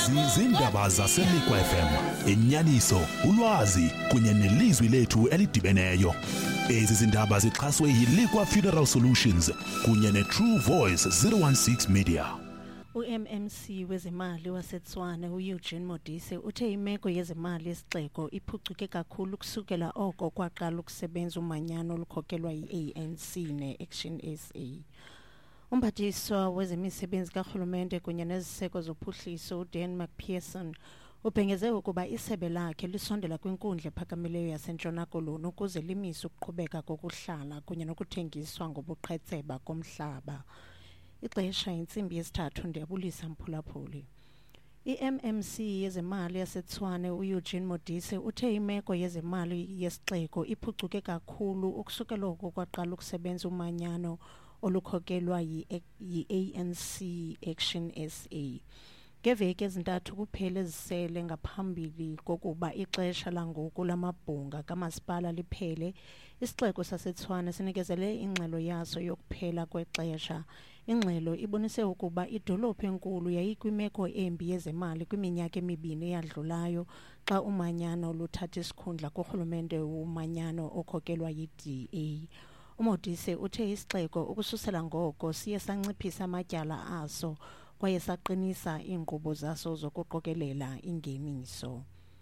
Ezi zindaba zaseLikwa FM, inyaniso, ulwazi kunye nelizwi lethu elidibeneyo. Ezi zindaba zixhaswe yiLikwa Funeral Solutions kunye neTrue Voice 016 Media. UMMC wezemali waseTshwane uEugene Modise uthe imeko yezemali yesixeko iphucuke kakhulu kusukela oko kwaqala ukusebenza umanyano olukhokelwa yi-ANC ne-Action SA. Umphathiswa wezemisebenzi karhulumente kunye neziseko zophuhliso uDan McPherson ubhengeze ukuba isebe lakhe lisondela kwinkundla ephakamileyo yaseNtshona Koloni ukuze limise ukuqhubeka kokuhlala kunye nokuthengiswa ngobuqhetseba komhlaba. Ixesha intsimbi yesithathu ndiyabulisa mphulaphuli. I-MMC yezemali yaseTshwane uEugene Modise uthe imeko yezemali yesixeko iphucuke kakhulu ukusukela oko kwaqala ukusebenza umanyano olukhokelwa yi-ANC Action SA. Ngeveki ezintathu kuphela ezisele ngaphambili kokuba ixesha langoku lamabhunga kamasipala liphele, isixeko saseTshwane sinikezele ingxelo yaso yokuphela kwexesha. Ingxelo ibonise ukuba idolophu enkulu yayikwimeko embi yezemali kwiminyaka emibini eyadlulayo xa umanyano luthatha isikhundla kurhulumente womanyano okhokelwa yi-DA. Umodise uthe isixeko ukususela ngoko siye sanciphisa amatyala aso kwaye saqinisa iinkqubo zaso zokuqokelela ingeniso.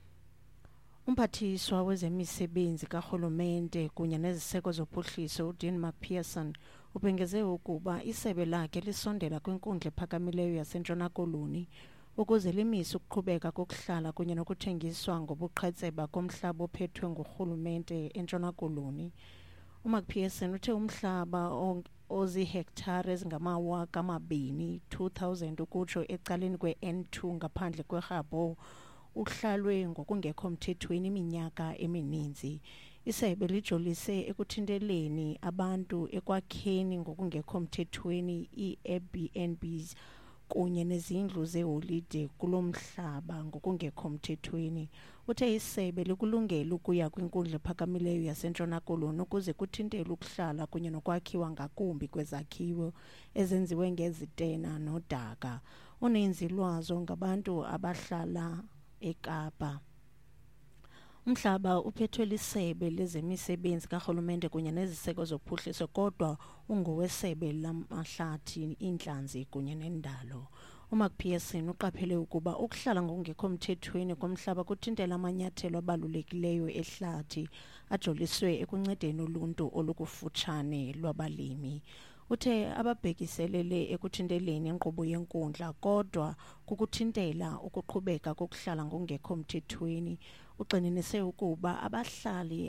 Umphathiswa wezemisebenzi karhulumente kunye neziseko zophuhliso uDan McPherson ubhengeze ukuba isebe lakhe lisondela kwinkundla ephakamileyo yaseNtshona Koloni ukuze limise ukuqhubeka kokuhlala kunye nokuthengiswa ngobuqhetseba komhlaba ophethwe ngurhulumente eNtshona Koloni. UMcPherson uthe umhlaba ozihektare ezingama-2,000 2000 ukutsho ecaleni kwe-N2 ngaphandle kwerhabo uhlalwe ngokungekho mthethweni iminyaka emininzi. Isebe lijolise ekuthinteleni abantu ekwakheni ngokungekho mthethweni ii-Airbnbs kunye nezindlu zeholide kulo mhlaba ngokungekho mthethweni. Uthe isebe likulungela ukuya kwinkundla ephakamileyo yaseNtshona Koloni ukuze kuthintele ukuhlala kunye nokwakhiwa ngakumbi kwezakhiwo ezenziwe ngezitena nodaka. Uninzi lwazo ngabantu abahlala eKapa. Umhlaba uphethwe lisebe lezemisebenzi karhulumente kunye neziseko zophuhliso kodwa ungowesebe lamahlathi, intlanzi kunye nendalo. uMcPherson uqaphele ukuba ukuhlala ngokungekho mthethweni komhlaba kuthintela amanyathelo abalulekileyo ehlathi ajoliswe ekuncedeni uluntu olukufutshane lwabalimi. Uthe ababhekiselele ekuthinteleni inkqubo yenkundla kodwa kukuthintela ukuqhubeka kokuhlala ngokungekho mthethweni. Ugxininise ukuba abahlali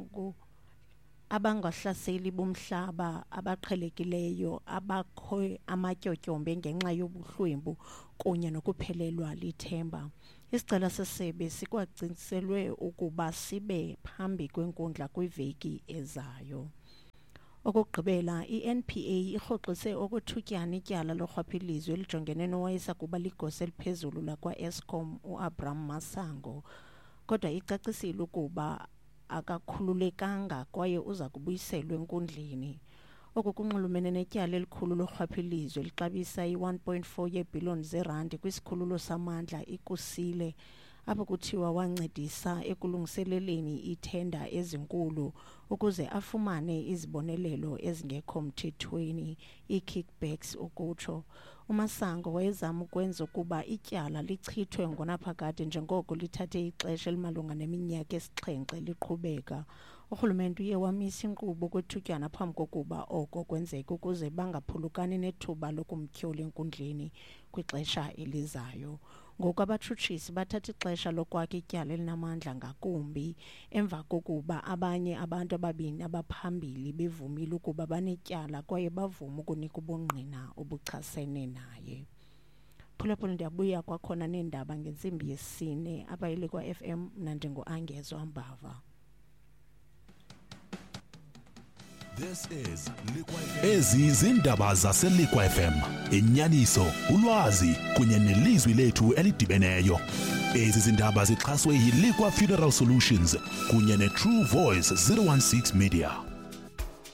abangahlaseli bomhlaba abaqhelekileyo abakho amatyotyombe ngenxa yobuhlwempu kunye nokuphelelwa lithemba. Isicelo sesebe sikwagcinselwe ukuba sibe phambi kwenkundla kwiveki ezayo. Okugqibela, i-NPA irhoxise okuthutyana ityala lorhwaphilizo elijongene nowayesakuba ligosa eliphezulu lakwa-Eskom uAbraham Masango, kodwa icacisile ukuba akakhululekanga kwaye uza kubuyiselwa enkundleni. Oku kunxulumene netyala elikhulu lorhwaphilizo elixabisa i-1.4 yeebhiliyoni zeerandi kwisikhululo samandla iKusile, apho kuthiwa wancedisa ekulungiseleleni iithenda ezinkulu ukuze afumane izibonelelo ezingekho mthethweni, ii-kickbacks ukutsho. uMasango wayezama ukwenza ukuba ityala lichithwe ngonaphakade njengoko lithathe ixesha elimalunga neminyaka 7 liqhubeka. Urhulumente uye wamisa inkqubo kwethutyana phambi kokuba oko kwenzeka ukuze bangaphulukani nethuba lokumtyhola enkundleni kwixesha elizayo. Ngoku abatshutshisi bathatha ixesha lokwakha ityala elinamandla ngakumbi emva kokuba abanye abantu ababini abaphambili bevumile ukuba banetyala kwaye bavuma ukunika ubungqina obuchasene naye. Phulaphula ndiyabuya kwakhona neendaba ngentsimbi yesine apha eLikwa FM. Mna ndingu-Angezo Mbava. Ezi zindaba zaseLikwa FM, inyaniso, ulwazi kunye nelizwi lethu elidibeneyo. Ezi zindaba zixhaswe yiLikwa Funeral Solutions kunye neTrue Voice 016 Media.